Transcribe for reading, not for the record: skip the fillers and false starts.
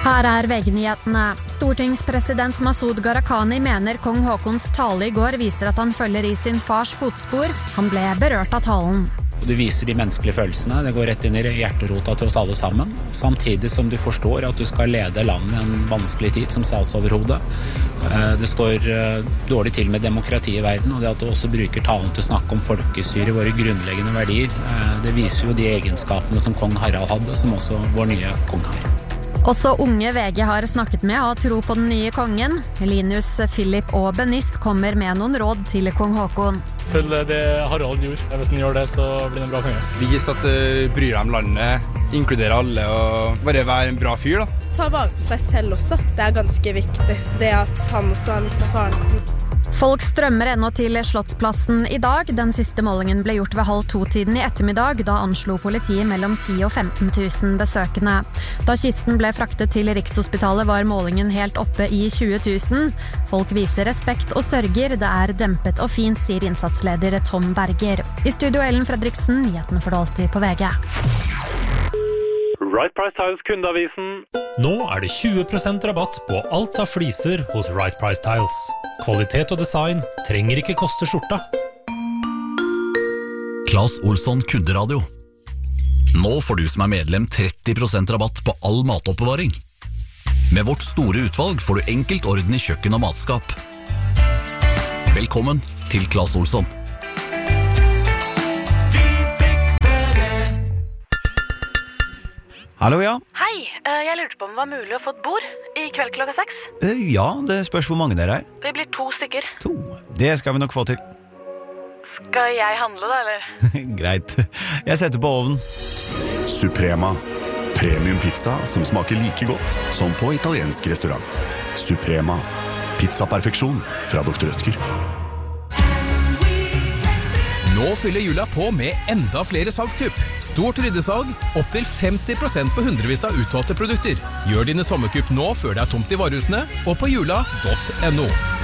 Her VG-nyhetene. Stortingspresident Masoud Gharahkhani mener kong Haakons tale I går viser at han følger I sin fars fotspor. Han ble berørt av talen. Du viser de menneskelige følelsene, det går rett inn I hjerterota til oss alle sammen, samtidig som du forstår at du skal lede landet I en vanskelig tid som statsoverhode. Det står dårlig til med demokrati I verden, og det at du også bruker talen til å snakke om folkestyre, våre grunnleggende verdier, det viser jo de egenskapene som kong Harald hadde, som også vår nye kong har. Også unge VG har snakket med og tro på den nye kongen. Linus, Philip og Benis kommer med noen råd til kong Haakon. Følg det Harald gjorde. Hvis han gjør det, så blir det en bra konge. Vis at du bryr deg om landet, inkluderer alle og bare være en bra fyr da. Ta vare på seg selv også. Det ganske viktig. Det at han også har mistet faren sin. Folk strømmer ennå til Slottsplassen I dag. Den siste målingen ble gjort ved 12:30 I ettermiddag. Da anslo politiet mellom 10 og 15 000 besøkende. Da kisten ble fraktet til Rikshospitalet var målingen helt oppe I 20 000. Folk viser respekt og sørger. Det dempet og fint, sier innsatsleder Tom Berger. I studio Ellen Fredriksen, nyhetene for alltid på VG. Right Price Tiles kundeavisen. Nå det 20% rabatt på alt av fliser hos Right Price Tiles. Kvalitet og design trenger ikke koste skjorta. Claes Olsson kunderadio. Nå får du som medlem 30% rabatt på all matoppbevaring. Med vårt store utvalg får du enkelt orden I kjøkken og matskap. Velkommen til Claes Olsson. Hallo, ja. Hei, jeg lurte på om det var mulig å få et bord I kveld klokka 6. Ja, det spørs hvor mange dere Vi blir 2 stykker. 2. Det skal vi nok få til. Skal jeg handle da, eller? Greit. Jeg setter på ovnen. Suprema. Premium pizza som smaker like godt som på italiensk restaurant. Suprema. Pizza-perfeksjon fra Dr. Rødtger. Nå fyller jula på med enda flere salgskupp. Stort ryddesalg, opp til 50% på hundrevis av utvalgte produkter. Gjør dine sommerkupp nå før det tomt I varehusene, og på jula.no.